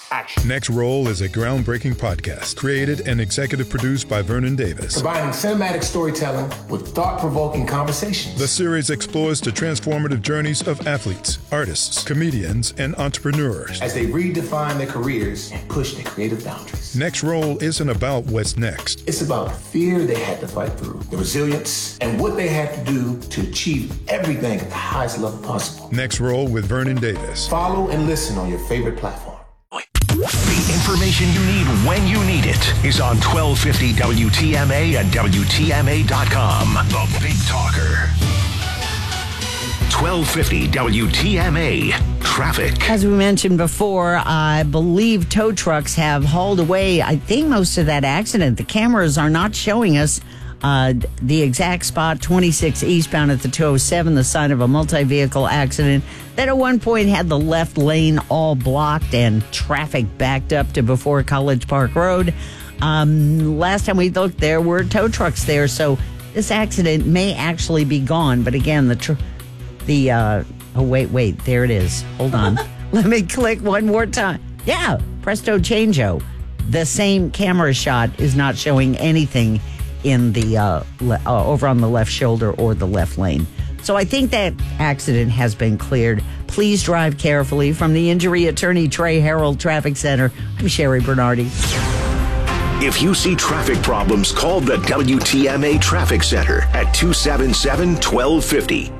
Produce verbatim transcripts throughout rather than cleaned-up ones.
action. Next Roll is a groundbreaking podcast created and executive produced by Vernon Davis. Combining cinematic storytelling with thought-provoking conversations. The series explores the transformative journeys of athletes, artists, comedians, and entrepreneurs as they redefine their careers and push their creative boundaries. Next Roll isn't about what's next. It's about the fear they had to fight through, the resilience, and what they had to do to achieve everything at the highest level possible. Next Roll with Vernon Davis. Follow and listen on your favorite platform. The information you need when you need it is on twelve fifty W T M A and W T M A dot com. The Big Talker. twelve fifty W T M A traffic. As we mentioned before, I believe tow trucks have hauled away, I think, most of that accident. The cameras are not showing us uh, the exact spot, twenty-six eastbound at the two oh seven, the sign of a multi-vehicle accident that at one point had the left lane all blocked and traffic backed up to before College Park Road. Um, last time we looked, there were tow trucks there, so this accident may actually be gone. But again, the tr- the uh, oh wait, wait, there it is. Hold on, let me click one more time. Yeah, presto changeo. The same camera shot is not showing anything in the uh, le- uh, over on the left shoulder or the left lane. So I think that accident has been cleared. Please drive carefully. From the injury attorney, Trey Harold Traffic Center, I'm Sherry Bernardi. If you see traffic problems, call the W T M A Traffic Center at two seven seven, one two five zero.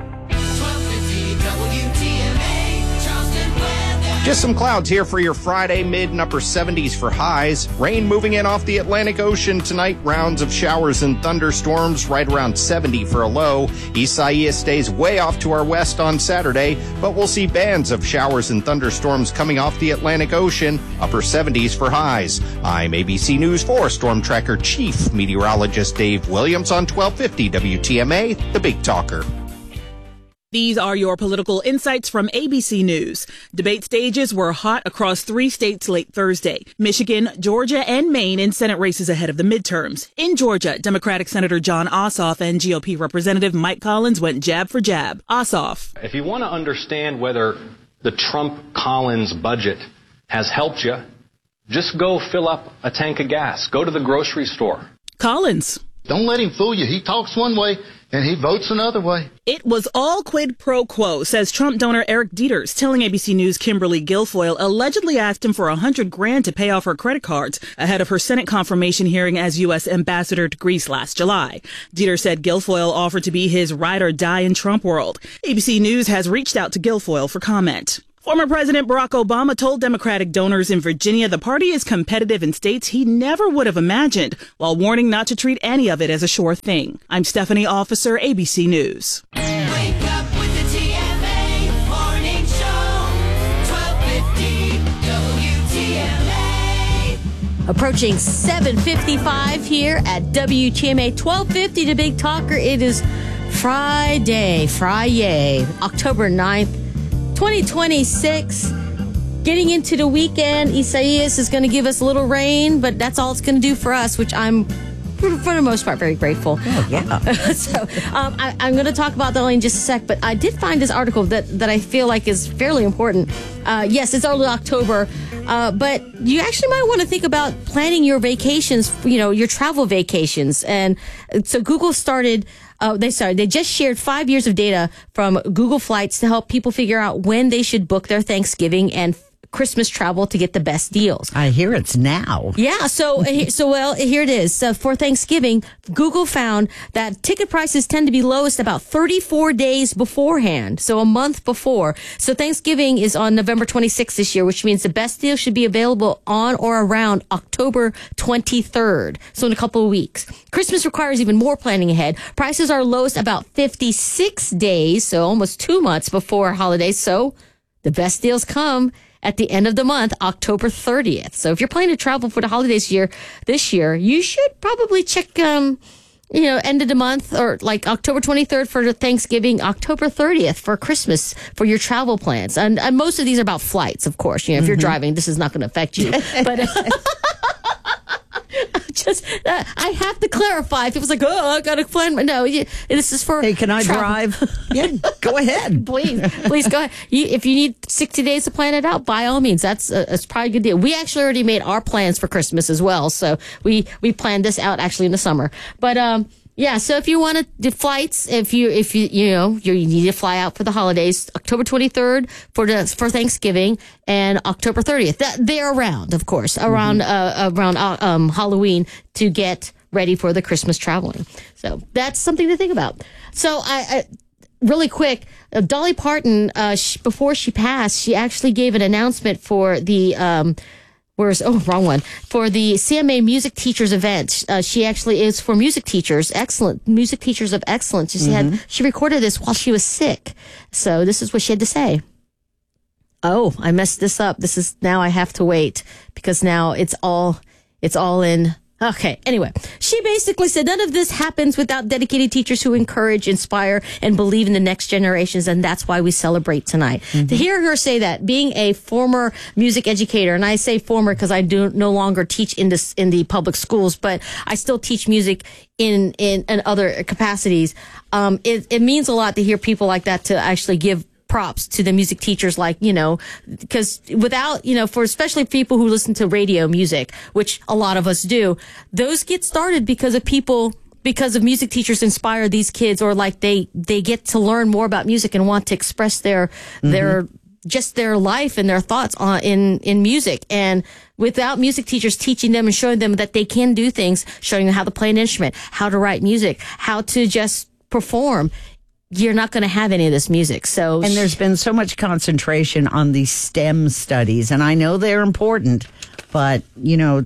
Just some clouds here for your Friday, mid and upper seventies for highs. Rain moving in off the Atlantic Ocean tonight. Rounds of showers and thunderstorms right around seventy for a low. Isaias stays way off to our west on Saturday, but we'll see bands of showers and thunderstorms coming off the Atlantic Ocean. Upper seventies for highs. I'm A B C News four Storm Tracker Chief Meteorologist Dave Williams on twelve fifty W T M A, The Big Talker. These are your political insights from A B C News. Debate stages were hot across three states late Thursday: Michigan, Georgia, and Maine in Senate races ahead of the midterms. In Georgia, Democratic Senator Jon Ossoff and G O P Representative Mike Collins went jab for jab. Ossoff. If you want to understand whether the Trump-Collins budget has helped you, just go fill up a tank of gas. Go to the grocery store. Collins. Don't let him fool you. He talks one way and he votes another way. It was all quid pro quo, says Trump donor Eric Dieters, telling A B C News Kimberly Guilfoyle allegedly asked him for a hundred grand to pay off her credit cards ahead of her Senate confirmation hearing as U S ambassador to Greece last July. Dieters said Guilfoyle offered to be his ride or die in Trump world. A B C News has reached out to Guilfoyle for comment. Former President Barack Obama told Democratic donors in Virginia the party is competitive in states he never would have imagined, while warning not to treat any of it as a sure thing. I'm Stephanie Officer, A B C News. Wake up with the T M A Morning Show, twelve fifty W T M A. Approaching seven fifty-five here at W T M A twelve fifty to Big Talker. It is Friday, Friday, October ninth. twenty twenty-six, getting into the weekend. Isaias is going to give us a little rain, but that's all it's going to do for us, which I'm, for, for the most part, very grateful. Oh, yeah. so um, I, I'm going to talk about that only in just a sec, but I did find this article that, that I feel like is fairly important. Uh, yes, it's early October, uh, but you actually might want to think about planning your vacations, you know, your travel vacations. And so Google started... Uh, they sorry, they just shared five years of data from Google Flights to help people figure out when they should book their Thanksgiving and Christmas travel to get the best deals. I hear it's now. Yeah, so so well, here it is. So for Thanksgiving, Google found that ticket prices tend to be lowest about thirty-four days beforehand, so a month before. So Thanksgiving is on November twenty-sixth this year, which means the best deal should be available on or around October twenty-third, so in a couple of weeks. Christmas requires even more planning ahead. Prices are lowest about fifty-six days, so almost two months before holidays. So the best deals come at the end of the month, October thirtieth. So if you're planning to travel for the holidays year this year, you should probably check, um, you know, end of the month, or like October twenty-third for Thanksgiving, October thirtieth for Christmas for your travel plans. And, and most of these are about flights, of course. You know, if you're mm-hmm. driving, this is not going to affect you. But uh, just Just, uh, I have to clarify. People's like, oh, I got to plan. My, no, you, this is for. Hey, can I travel. drive? Yeah, go ahead. Please, please go ahead. You, if you need sixty days to plan it out, by all means, that's a, that's probably a good deal. We actually already made our plans for Christmas as well, so we we planned this out actually in the summer. But um, yeah, so if you want to do flights, if you if you you know you need to fly out for the holidays, October twenty-third for the for Thanksgiving and October thirtieth. That they're around, of course, around mm-hmm. uh, around uh, um, Halloween to get ready for the Christmas traveling. So that's something to think about. So I. I Really quick, uh, Dolly Parton, uh, sh- before she passed, she actually gave an announcement for the, um, where's, oh, wrong one, for the C M A Music Teachers event. Uh, she actually is for music teachers, excellent, music teachers of excellence. She mm-hmm. had, she recorded this while she was sick. So this is what she had to say. Oh, I messed this up. This is, now I have to wait because now it's all, it's all in. Okay. Anyway, she basically said none of this happens without dedicated teachers who encourage, inspire, and believe in the next generations, and that's why we celebrate tonight. Mm-hmm. To hear her say that, being a former music educator, and I say former because I do no longer teach in this in the public schools, but I still teach music in in, in other capacities. Um, it, it means a lot to hear people like that to actually give props to the music teachers, like, you know, because without, you know, for especially people who listen to radio music, which a lot of us do, those get started because of people, because of music teachers inspire these kids, or like they, they get to learn more about music and want to express their, mm-hmm. their, just their life and their thoughts on, in, in music. And without music teachers teaching them and showing them that they can do things, showing them how to play an instrument, how to write music, how to just perform, you're not going to have any of this music. So, and there's been so much concentration on these STEM studies, and I know they're important, but you know,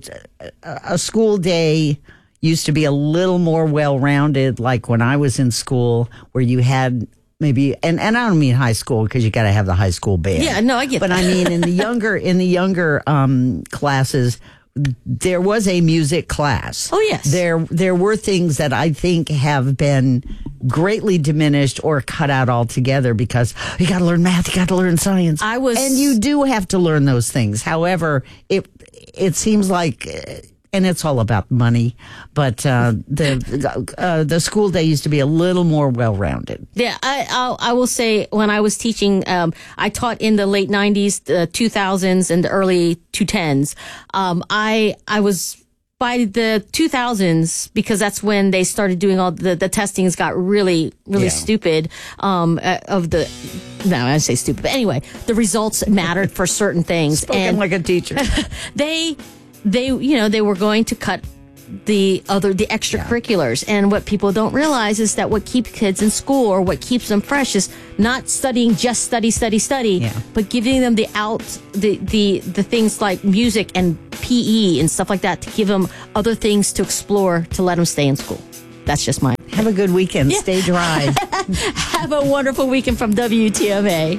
a school day used to be a little more well-rounded, like when I was in school, where you had maybe, and, and I don't mean high school because you got to have the high school band. Yeah, no, I get but that. But I mean in the younger in the younger um, classes, there was a music class. Oh, yes. There there were things that I think have been greatly diminished or cut out altogether because you got to learn math, you got to learn science. I was, and you do have to learn those things. However, it it seems like, and it's all about money, but uh, the uh, the school day used to be a little more well-rounded. Yeah, I I'll, I will say when I was teaching, um, I taught in the late nineties, the two thousands, and the early two tens. Um, I I was by the two thousands, because that's when they started doing all the the testings got really really yeah. stupid. Um, uh, of the no, I say stupid, but anyway, the results mattered for certain things. Spoken and like a teacher. they. They, you know, they were going to cut the other, the extracurriculars. Yeah. And what people don't realize is that what keeps kids in school, or what keeps them fresh, is not studying, just study, study, study, yeah. but giving them the out, the, the, the things like music and P E and stuff like that to give them other things to explore to let them stay in school. That's just mine. Have a good weekend. Yeah. Stay dry. Have a wonderful weekend from W T M A.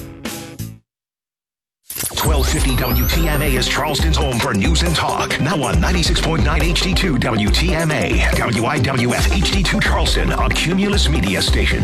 twelve fifty W T M A is Charleston's home for news and talk. Now on ninety-six point nine H D two W T M A. W I W F H D two Charleston, a Cumulus media station.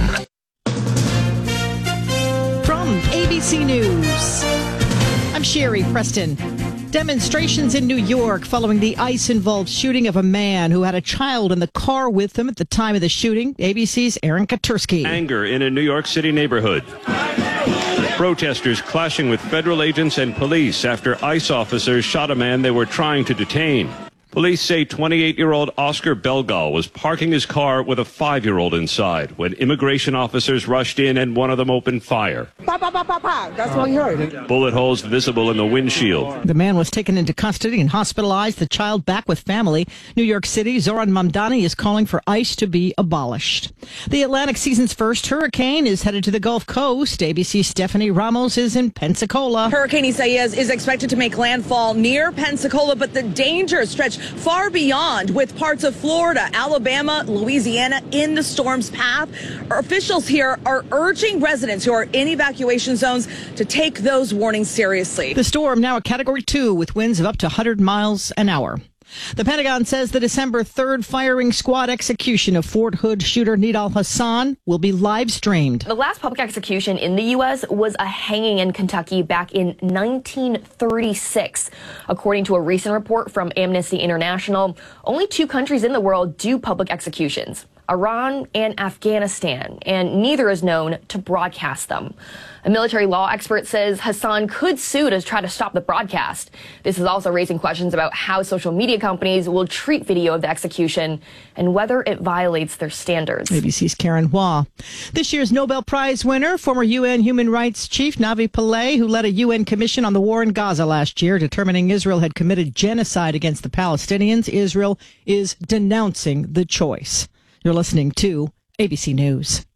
From A B C News, I'm Sherry Preston. Demonstrations in New York following the ICE-involved shooting of a man who had a child in the car with him at the time of the shooting. A B C's Aaron Katursky. Anger in a New York City neighborhood. Protesters clashing with federal agents and police after ICE officers shot a man they were trying to detain. Police say twenty-eight-year-old Oscar Belgal was parking his car with a five-year-old inside when immigration officers rushed in and one of them opened fire. Pa, pa, pa, pa, pa. That's what he heard. Bullet holes visible in the windshield. The man was taken into custody and hospitalized, the child back with family. New York City, Zoran Mamdani is calling for ICE to be abolished. The Atlantic season's first hurricane is headed to the Gulf Coast. A B C's Stephanie Ramos is in Pensacola. Hurricane Isaias is expected to make landfall near Pensacola, but the dangers stretch far beyond, with parts of Florida, Alabama, Louisiana in the storm's path. Our officials here are urging residents who are in evacuation zones to take those warnings seriously. The storm now a category two with winds of up to one hundred miles an hour. The Pentagon says the December third firing squad execution of Fort Hood shooter Nidal Hasan will be live streamed. The last public execution in the U S was a hanging in Kentucky back in nineteen thirty-six. According to a recent report from Amnesty International, only two countries in the world do public executions: Iran and Afghanistan, and neither is known to broadcast them. A military law expert says Hasan could sue to try to stop the broadcast. This is also raising questions about how social media companies will treat video of the execution and whether it violates their standards. A B C's Karen Hua. This year's Nobel Prize winner, former U N Human Rights Chief Navi Pillay, who led a U N commission on the war in Gaza last year, determining Israel had committed genocide against the Palestinians. Israel is denouncing the choice. You're listening to A B C News.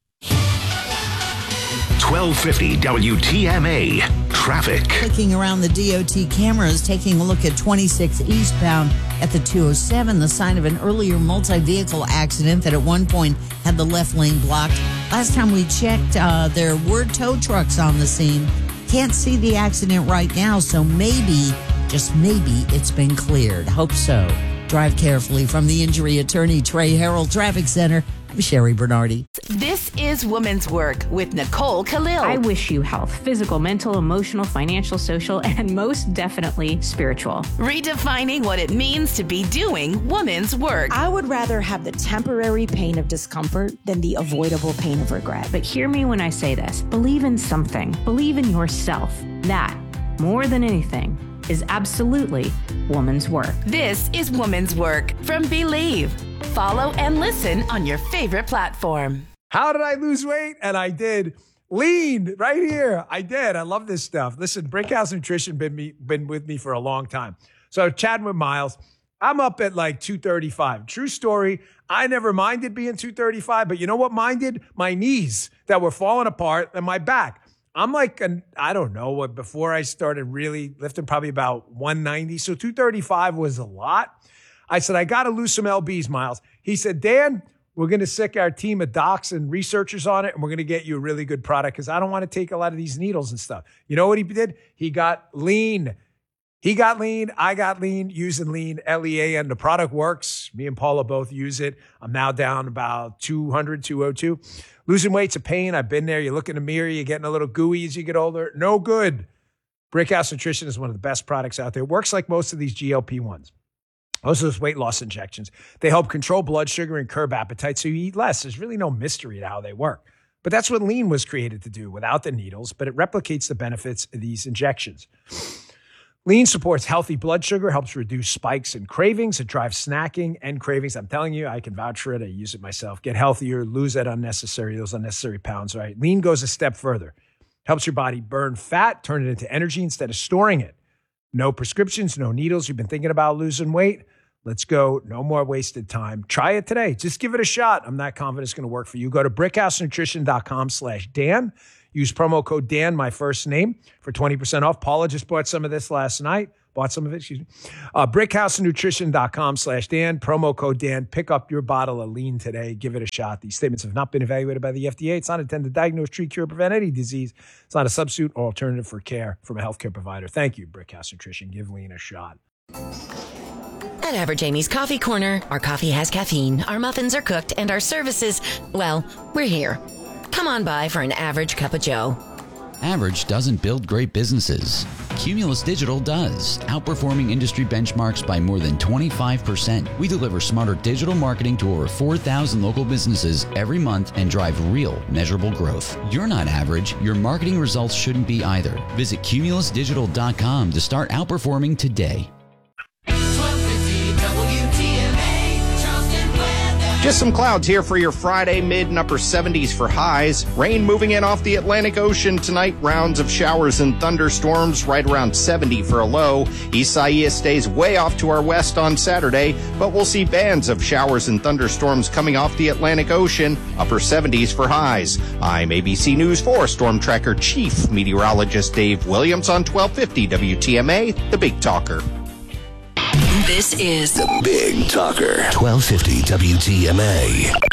twelve fifty W T M A traffic. Clicking around the D O T cameras, taking a look at twenty-six eastbound at the two oh seven, the sign of an earlier multi-vehicle accident that at one point had the left lane blocked. Last time we checked, uh, there were tow trucks on the scene. Can't see the accident right now, so maybe, just maybe, it's been cleared. Hope so. Drive carefully. From the injury attorney, Trey Harrell Traffic Center, I'm Sherry Bernardi. This is Women's Work with Nicole Khalil. I wish you health, physical, mental, emotional, financial, social, and most definitely spiritual. Redefining what it means to be doing women's work. I would rather have the temporary pain of discomfort than the avoidable pain of regret. But hear me when I say this. Believe in something. Believe in yourself. That, more than anything, is absolutely woman's work. This is Woman's Work from Believe. Follow and listen on your favorite platform. How did I lose weight? And I did. Lean right here. I did. I love this stuff. Listen, Brickhouse Nutrition been me been with me for a long time. So chatting with Miles, I'm up at like two thirty-five. True story. I never minded being two thirty-five, but you know what minded? My knees that were falling apart and my back. I'm like, an, I don't know, what before I started really lifting, probably about one ninety. So two thirty-five was a lot. I said, I got to lose some L Bs, Miles. He said, Dan, we're going to sick our team of docs and researchers on it, and we're going to get you a really good product because I don't want to take a lot of these needles and stuff. You know what he did? He got lean. He got lean. I got lean using lean, L E A N. The product works. Me and Paula both use it. I'm now down about two hundred, two oh two. Losing weight's a pain. I've been there. You look in the mirror, you're getting a little gooey as you get older. No good. Brickhouse Nutrition is one of the best products out there. It works like most of these G L P ones. Most of those weight loss injections. They help control blood sugar and curb appetite so you eat less. There's really no mystery to how they work. But that's what lean was created to do without the needles, but it replicates the benefits of these injections. Lean supports healthy blood sugar, helps reduce spikes and cravings. It drives snacking and cravings. I'm telling you, I can vouch for it. I use it myself. Get healthier, lose that unnecessary, those unnecessary pounds, right? Lean goes a step further. Helps your body burn fat, turn it into energy instead of storing it. No prescriptions, no needles. You've been thinking about losing weight? Let's go. No more wasted time. Try it today. Just give it a shot. I'm not confident it's going to work for you. Go to brickhousenutrition.com slash Dan. Use promo code Dan, my first name, for twenty percent off. Paula just bought some of this last night. Bought some of it, excuse me. Uh, brickhousenutrition.com slash Dan. Promo code Dan. Pick up your bottle of lean today. Give it a shot. These statements have not been evaluated by the F D A. It's not intended to diagnose, treat, cure, or prevent any disease. It's not a substitute or alternative for care from a healthcare provider. Thank you, Brickhouse Nutrition. Give lean a shot. At Average Amy's Coffee Corner, our coffee has caffeine, our muffins are cooked, and our services, well, we're here. Come on by for an average cup of joe. Average doesn't build great businesses. Cumulus Digital does, outperforming industry benchmarks by more than twenty-five percent. We deliver smarter digital marketing to over four thousand local businesses every month and drive real, measurable growth. You're not average. Your marketing results shouldn't be either. Visit cumulus digital dot com to start outperforming today. Just some clouds here for your Friday, mid and upper seventies for highs. Rain moving in off the Atlantic Ocean tonight. Rounds of showers and thunderstorms right around seventy for a low. Isaias stays way off to our west on Saturday, but we'll see bands of showers and thunderstorms coming off the Atlantic Ocean. Upper seventies for highs. I'm A B C News four Storm Tracker Chief Meteorologist Dave Williams on twelve fifty W T M A, The Big Talker. This is The Big Talker. twelve fifty W T M A.